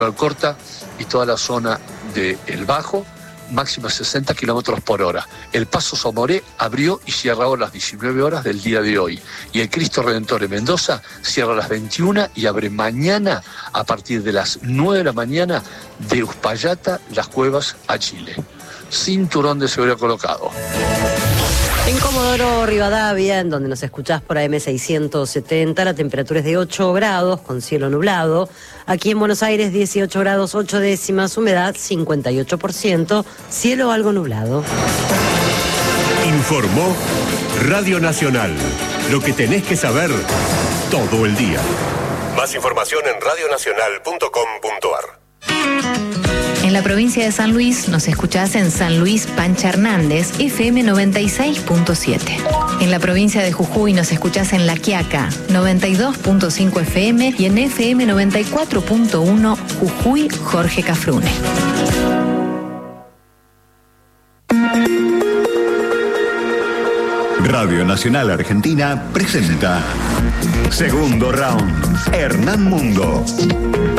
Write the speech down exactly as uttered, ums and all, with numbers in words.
Corta y toda la zona del Bajo, máxima sesenta kilómetros por hora. El Paso Somoré abrió y cierra a las diecinueve horas del día de hoy. Y el Cristo Redentor en Mendoza cierra a las veintiuna y abre mañana a partir de las nueve de la mañana de Uspallata, Las Cuevas a Chile. Cinturón de seguridad colocado. En Comodoro Rivadavia, en donde nos escuchás por A M seiscientos setenta, la temperatura es de ocho grados con cielo nublado. Aquí en Buenos Aires, dieciocho grados ocho décimas, humedad cincuenta y ocho por ciento, cielo algo nublado. Informó Radio Nacional. Lo que tenés que saber todo el día. Más información en radio nacional punto com punto a r. En la provincia de San Luis nos escuchás en San Luis Pancha Hernández, F M noventa y seis punto siete. En la provincia de Jujuy nos escuchás en La Quiaca, noventa y dos punto cinco F M y en F M noventa y cuatro punto uno Jujuy Jorge Cafrune. Radio Nacional Argentina presenta Segundo Round, Hernán Mundo.